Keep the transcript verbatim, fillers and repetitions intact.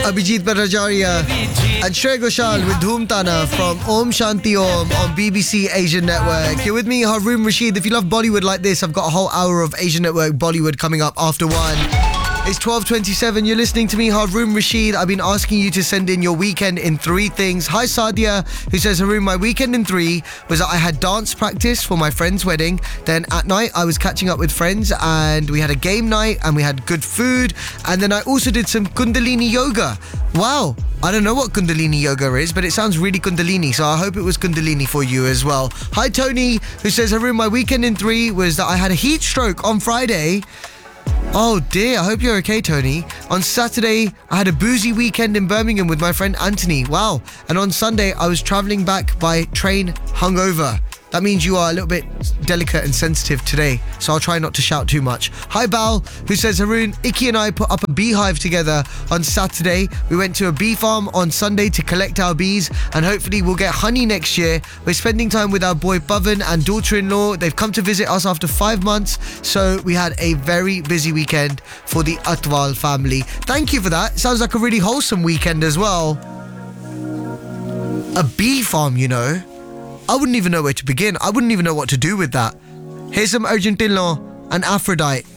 Abhijit Bhattacharya and Shreya Ghoshal with Dhoom Tana from Om Shanti Om on B B C Asian Network. You're with me, Haroon Rashid. If you love Bollywood like this, I've got a whole hour of Asian Network Bollywood coming up after one. It's twelve twenty-seven. You're listening to me, Haroon Rashid. I've been asking you to send in your weekend in three things. Hi, Sadia, who says, Haroon, my weekend in three was that I had dance practice for my friend's wedding. Then at night, I was catching up with friends and we had a game night and we had good food. And then I also did some Kundalini yoga. Wow. I don't know what Kundalini yoga is, but it sounds really Kundalini, so I hope it was Kundalini for you as well. Hi, Tony, who says, Haroon, my weekend in three was that I had a heat stroke on Friday. Oh dear, I hope you're okay, Tony. On Saturday, I had a boozy weekend in Birmingham with my friend Anthony. Wow. And on Sunday, I was travelling back by train hungover. That means you are a little bit delicate and sensitive today, so I'll try not to shout too much. Hi, Bal, who says, Haroon, Icky and I put up a beehive together on Saturday. We went to a bee farm on Sunday to collect our bees, and hopefully we'll get honey next year. We're spending time with our boy Bhavan and daughter-in-law. They've come to visit us after five months, so we had a very busy weekend for the Atwal family. Thank you for that. Sounds like a really wholesome weekend as well. A bee farm, you know. I wouldn't even know where to begin. I wouldn't even know what to do with that. Here's some Argentino and Aphrodite.